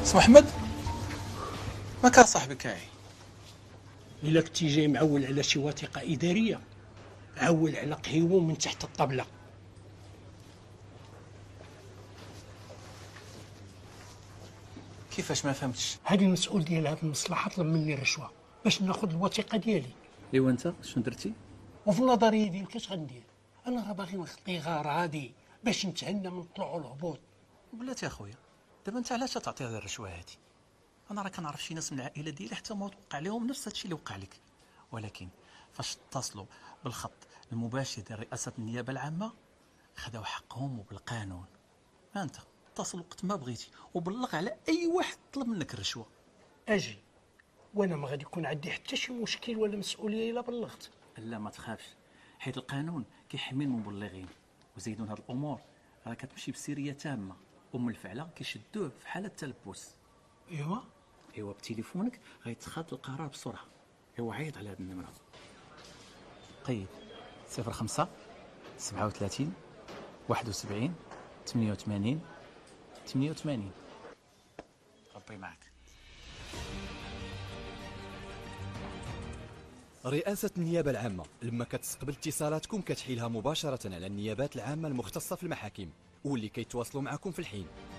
اسمو احمد، ما كان صاحبك هاي؟ إلا كنتي جاي معول على شي وثيقة إدارية، عول على قهيوه من تحت الطبلة. كيفاش ما فهمتش؟ هذه المسؤول ديال هذه المصلحة طلب مني الرشوة باش ناخذ الوثيقة ديالي. ايوا انت شنو درتي؟ وفي النظرية ديالك اش غندير؟ أنا راه باغي نخطي غار عادي باش نتهنى من الطلوع والهبوط. بلاتي اخويا، دابا انت علاش تعطي هذه الرشوه هذه؟ انا راه كنعرف شي ناس من العائله ديالي حتى ما وقع لهم نفس هادشي اللي وقع لك، ولكن فاش اتصلوا بالخط المباشر ديال رئاسه النيابه العامه خداو حقهم وبالقانون. ها انت اتصل وقت ما بغيتي وبلغ على اي واحد طلب منك الرشوه. أجي وأنا ما غادي يكون عندي حتى شي مشكل ولا مسؤولية إلا بلغت. لا ما تخافش، حيت القانون كيحمي المبلغين، وزيدون هاد الامور راه كتمشي بسريه تامه، ام الفعله كيشدوه في حاله تلبس. ايوا بتليفونك غيتخذ القرار بسرعه. ايوا عيط على هاد النمره، قيد 05 37 71 88 88. ربي معك. رئاسة النيابة العامة لما كتستقبل اتصالاتكم كتحيلها مباشرة على النيابات العامة المختصة في المحاكم واللي كيتواصلوا معكم في الحين.